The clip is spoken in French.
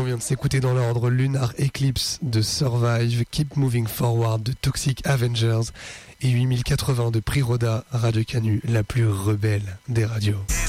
vient de s'écouter dans l'ordre Lunar Eclipse de Survive, Keep Moving Forward de Toxic Avengers et 8080 de Priroda, Radio Canu, la plus rebelle des radios.